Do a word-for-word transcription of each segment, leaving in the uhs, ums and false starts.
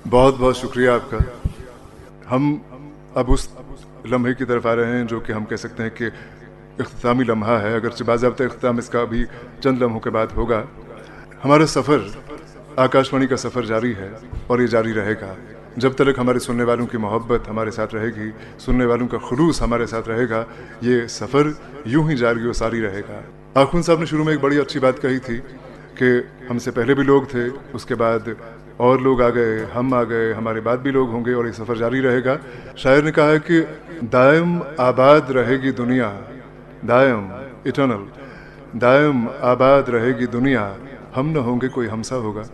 बहुत बहुत शुक्रिया आपका। हम अब उस लम्हे की तरफ आ रहे हैं जो कि हम कह सकते हैं कि इख्तितामी लम्हा है, अगरचे बाज़ाब्ता इख्तिताम इसका अभी चंद लम्हों के बाद होगा। हमारा सफ़र, आकाशवाणी का सफ़र जारी है और ये जारी रहेगा जब तक हमारे सुनने वालों की मोहब्बत हमारे साथ रहेगी, सुनने वालों का खुलूस हमारे साथ रहेगा, ये सफ़र यूं ही जारी और सारी रहेगा। आखून साहब ने शुरू में एक बड़ी अच्छी बात कही थी कि हमसे पहले भी लोग थे, उसके बाद और लोग आ गए, हम आ गए, हमारे बाद भी लोग होंगे और ये सफ़र जारी रहेगा। शायर ने कहा है कि दायम आबाद रहेगी दुनिया, दायम इटर्नल, दायम आबाद रहेगी दुनिया, हम न होंगे कोई हमसा होगा।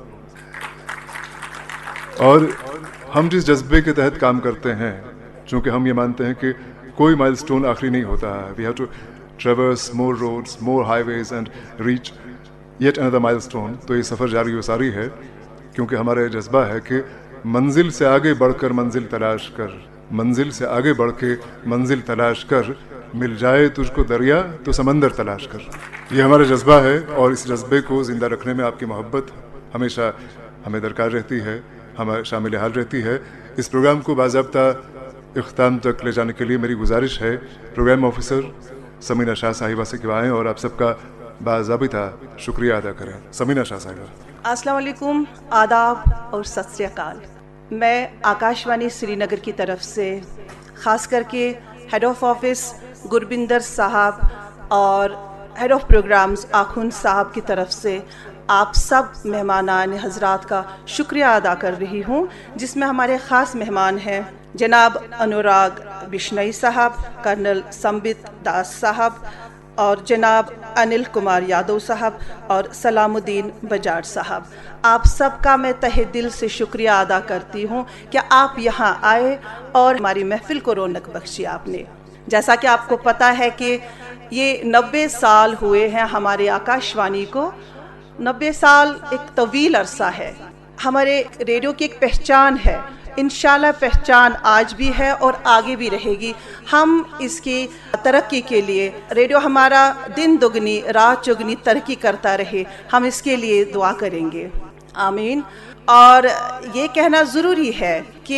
और हम जिस जज्बे के तहत काम करते हैं, चूँकि हम ये मानते हैं कि कोई माइलस्टोन आखिरी नहीं होता है, we have to ट्रेवर्स more roads, more highways and reach yet another milestone, तो ये सफ़र जारी व सारी है, क्योंकि हमारा ये जज्बा है कि मंजिल से आगे बढ़कर मंजिल तलाश कर, मंजिल से आगे बढ़ के मंजिल तलाश कर, मिल जाए तुझको दरिया तो समंदर तलाश कर। ये हमारा जज्बा है और इस जज्बे को ज़िंदा रखने में आपकी मोहब्बत हमेशा हमें दरकार रहती है, हमें शामिल हाल रहती है। इस प्रोग्राम को बाज़ाब्ता इख्तिताम तक ले जाने के लिए मेरी गुजारिश है प्रोग्राम ऑफिसर समीना शाह साहिबा से कि आएँ और आप सबका बाज़ाबिता शुक्रिया अदा करें। समीना शाह साहिबा। अस्सलाम वालेकुम, आदाब और सत श्री अकाल। मैं आकाशवाणी श्रीनगर की तरफ से ख़ास करके हेड ऑफ़ ऑफिस गुरबिंदर साहब और हेड ऑफ़ प्रोग्राम्स आखुन साहब की तरफ से आप सब मेहमानान हजरात का शुक्रिया अदा कर रही हूँ, जिसमें हमारे ख़ास मेहमान हैं जनाब अनुराग बिश्नोई साहब, कर्नल संबित दास साहब और जनाब अनिल कुमार यादव साहब और सलामुद्दीन बजाज साहब। आप सबका मैं तहे दिल से शुक्रिया अदा करती हूँ कि आप यहाँ आए और हमारी महफिल को रौनक बख्शी आपने। जैसा कि आपको पता है कि ये नब्बे साल हुए हैं हमारे आकाशवाणी को। नब्बे साल एक तवील अरसा है, हमारे रेडियो की एक पहचान है, इंशाल्लाह पहचान आज भी है और आगे भी रहेगी। हम इसकी तरक्की के लिए, रेडियो हमारा दिन दुगनी रात चौगनी तरक्की करता रहे, हम इसके लिए दुआ करेंगे, आमीन। और ये कहना ज़रूरी है कि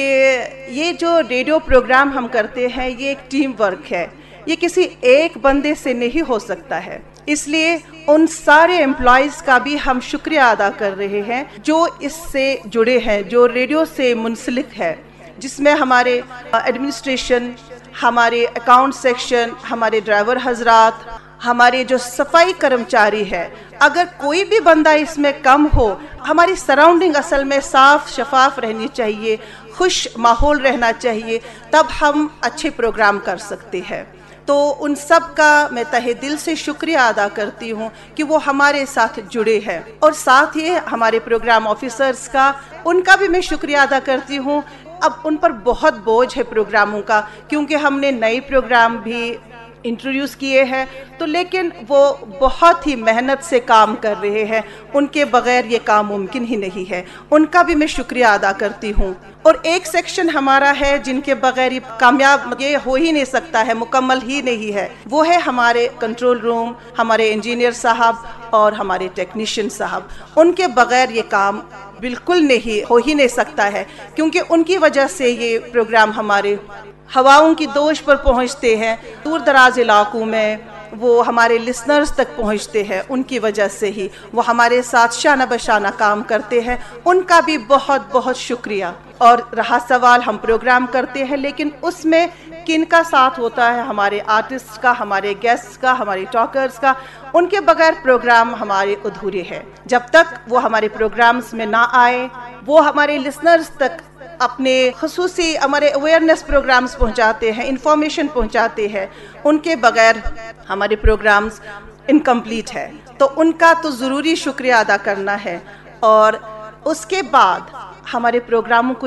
ये जो रेडियो प्रोग्राम हम करते हैं ये एक टीम वर्क है, ये किसी एक बंदे से नहीं हो सकता है। इसलिए उन सारे एम्प्लॉयज़ का भी हम शुक्रिया अदा कर रहे हैं जो इससे जुड़े हैं, जो रेडियो से मुंसलिक है, जिसमें हमारे एडमिनिस्ट्रेशन, हमारे अकाउंट सेक्शन, हमारे ड्राइवर हजरात, हमारे जो सफाई कर्मचारी है। अगर कोई भी बंदा इसमें कम हो, हमारी सराउंडिंग असल में साफ़ शफाफ रहनी चाहिए, खुश माहौल रहना चाहिए, तब हम अच्छे प्रोग्राम कर सकते हैं। तो उन सब का मैं तहे दिल से शुक्रिया अदा करती हूँ कि वो हमारे साथ जुड़े हैं, और साथ ही हमारे प्रोग्राम ऑफिसर्स का, उनका भी मैं शुक्रिया अदा करती हूँ। अब उन पर बहुत बोझ है प्रोग्रामों का, क्योंकि हमने नए प्रोग्राम भी इंट्रोड्यूस किए हैं, तो लेकिन वो बहुत ही मेहनत से काम कर रहे हैं, उनके बग़ैर ये काम मुमकिन ही नहीं है, उनका भी मैं शुक्रिया अदा करती हूँ। और एक सेक्शन हमारा है जिनके बग़ैर ये कामयाब ये हो ही नहीं सकता है, मुकम्मल ही नहीं है, वो है हमारे कंट्रोल रूम, हमारे इंजीनियर साहब और हमारे टेक्नीशियन साहब। उनके बग़ैर ये काम बिल्कुल नहीं हो ही नहीं सकता है, क्योंकि उनकी वजह से ये प्रोग्राम हमारे हवाओं की दोष पर पहुंचते हैं, दूर दराज इलाकों में वो हमारे लिसनर्स तक पहुंचते हैं, उनकी वजह से ही वो हमारे साथ शाना बशाना काम करते हैं, उनका भी बहुत बहुत शुक्रिया। और रहा सवाल हम प्रोग्राम करते हैं, लेकिन उसमें किन का साथ होता है, हमारे आर्टिस्ट का, हमारे गेस्ट का, हमारे टॉकर्स का, उनके बगैर प्रोग्राम हमारे अधूरे हैं। जब तक वो हमारे प्रोग्राम्स में ना आए, वो हमारे लिसनर्स तक अपने खुसूसी हमारे अवेयरनेस प्रोग्राम्स पहुंचाते हैं, इंफॉर्मेशन पहुंचाते हैं, उनके बगैर हमारे प्रोग्राम्स इनकम्प्लीट है। तो उनका तो ज़रूरी शुक्रिया अदा करना है। और उसके बाद हमारे प्रोग्रामों को